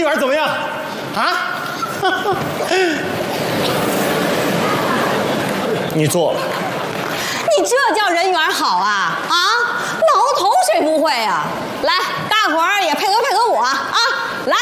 缘怎么样？啊？你做了。 你这叫人缘好啊？啊，老头谁不会啊？来，大伙儿也配合配合我啊！来，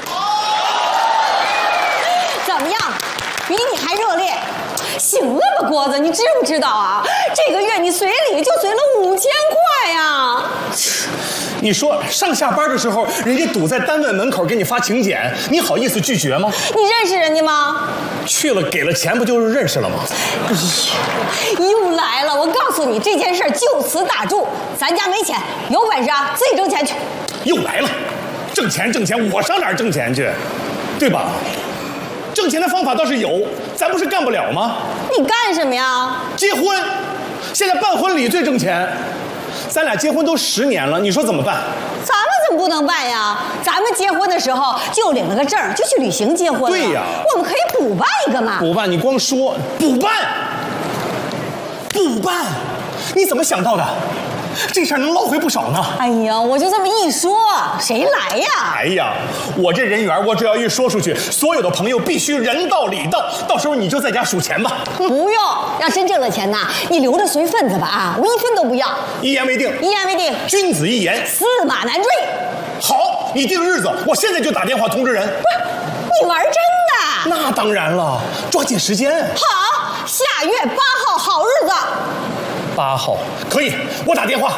怎么样？比你还热烈？行了吧，郭子，你知不知道啊？这个月你随礼就随了5000块呀！ 你说上下班的时候，人家堵在单位门口给你发请柬，你好意思拒绝吗？ 你认识人家吗？ 去了给了钱，不就是认识了吗？ 哎呀，又来了！我告诉你，这件事就此打住，咱家没钱，有本事啊，自己挣钱去。 又来了，挣钱挣钱，我上哪儿挣钱去？对吧？挣钱的方法倒是有，咱不是干不了吗？ 你干什么呀？ 结婚，现在办婚礼最挣钱。咱俩结婚都10年了，你说怎么办？ 咱们怎么不能办呀？咱们结婚的时候就领了个证，就去旅行结婚了。 对呀， 我们可以补办一个嘛。 补办？你光说补办，补办，你怎么想到的？这事儿能捞回不少呢。 哎呀，我就这么一说，谁来呀？ 哎呀，我这人缘，我只要一说出去，所有的朋友必须人到礼到，到时候你就在家数钱吧。 不用，要真挣了钱呐，你留着随份子吧啊，我1分都不要。 一言为定。 一言为定。 君子一言， 驷马难追。 好，你定日子，我现在就打电话通知人。 不是，你玩真的？ 那当然了，抓紧时间。 好，下月8号好日子。 8号可以，我打电话。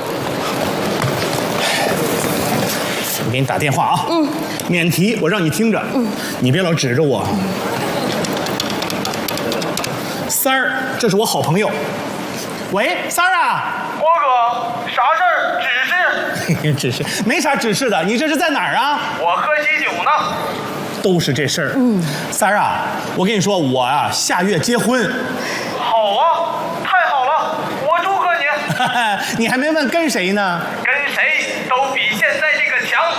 我给你打电话啊。免提，我让你听着。你别老指着我。三儿，这是我好朋友。喂，三儿啊。 郭哥，啥事儿？ 指示没啥指示的，你这是在哪儿啊？ 我喝喜酒呢。 都是这事儿。三儿啊，我跟你说，我啊下月结婚。 好啊，太好了，我祝贺你。 你还没问跟谁呢？ 跟谁都比现在这个强。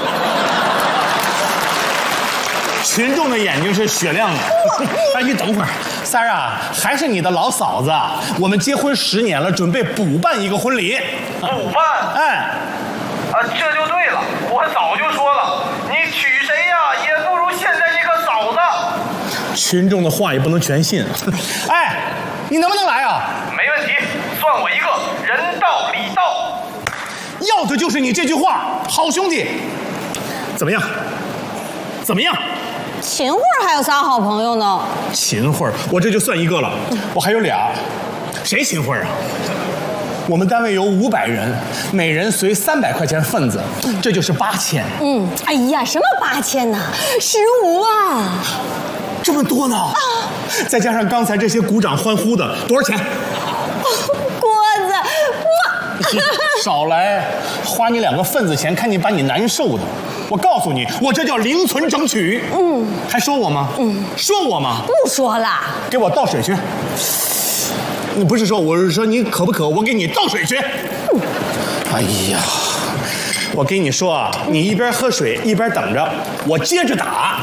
群众的眼睛是雪亮的。哎，你等会儿，三儿啊，还是你的老嫂子，我们结婚10年了，准备补办一个婚礼。 补办？ 哎， 这就对了，我早就说了，你娶谁呀，也不如现在这个嫂子。 群众的话也不能全信。哎，你能不能来啊？ 没问题，算我一个人到礼到。 要的就是你这句话，好兄弟。怎么样？怎么样？ 秦慧还有仨好朋友呢。 秦慧，我这就算一个了，我还有俩。谁秦慧啊？我们单位有500人，每人随300块钱份子，这就是8000。 哎呀，什么8000呢？15万。 这么多呢？再加上刚才这些鼓掌欢呼的，多少钱？ 郭子， 少来，花你2个份子钱，看你把你难受的。我告诉你，我这叫零存整取。还说我吗？说我吗？ 不说了。 给我倒水去。你不是说，我是说你渴不渴？我给你倒水去。哎呀，我跟你说啊，你一边喝水一边等着，我接着打。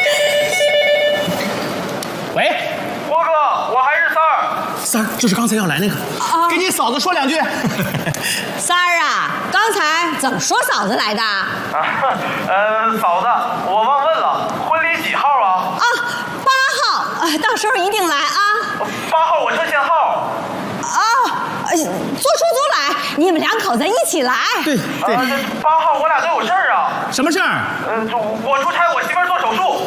喂， 郭哥，我还是三儿。 三儿，就是刚才要来那个，给你嫂子说2句。 三儿啊，刚才怎么说嫂子来的？ 嫂子，我忘问了，婚礼几号啊 ？8号，到时候一定来啊。 8号我车限号。 坐出租来，你们2口子一起来。 对。 8号我俩都有事儿啊。 什么事儿？ 我出差，我媳妇儿做手术。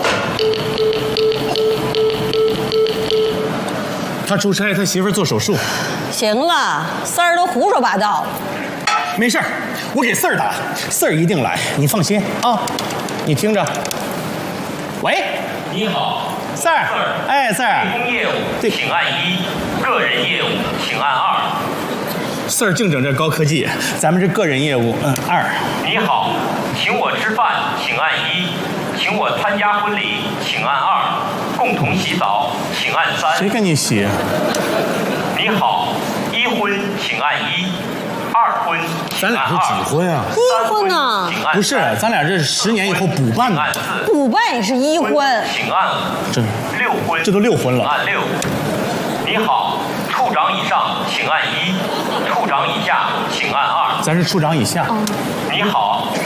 他出差，他媳妇儿做手术。 行了，三儿都胡说八道。 没事儿，我给四儿打，四儿一定来，你放心啊。你听着。喂， 你好， 四儿。哎，四儿。 公业务请按1，个人业务请按2。 四儿净整这高科技，咱们这个人业务，2。 你好，请我吃饭请按1，请我参加婚礼请按2，共同洗澡请按3。 谁跟你洗？ 你好，1婚请按1，2婚请按2。 咱俩是几婚啊 ？1婚呢？ 不是，咱俩这是10年以后补办的。 按4。 补办也是1婚。 请按5。 这 6婚， 这都6婚了。 按6。你好，处长以上请按1，处长以下请按2。 咱是处长以下。 你好。